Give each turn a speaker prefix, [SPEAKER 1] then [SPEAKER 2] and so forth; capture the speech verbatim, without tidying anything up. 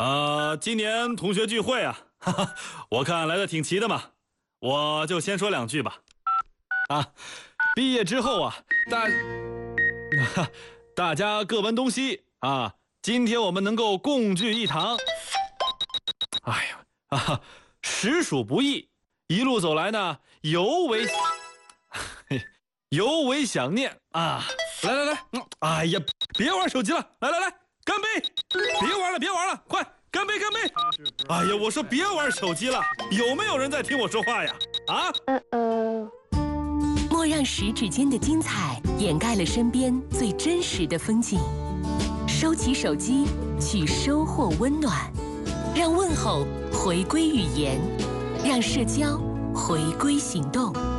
[SPEAKER 1] 呃，今年同学聚会啊，哈哈，我看来的挺齐的嘛，我就先说两句吧。啊，毕业之后啊，大，大家各奔东西啊，今天我们能够共聚一堂，哎呀啊，实属不易。一路走来呢，尤为，尤为想念啊！来来来，哎呀，别玩手机了，来来来，干杯！别玩了，别玩了，快干杯干杯！哎呀，我说别玩手机了，有没有人在听我说话呀？啊？
[SPEAKER 2] 嗯嗯。
[SPEAKER 3] 莫让十指间的精彩掩盖了身边最真实的风景。收起手机，去收获温暖，让问候回归语言，让社交回归行动。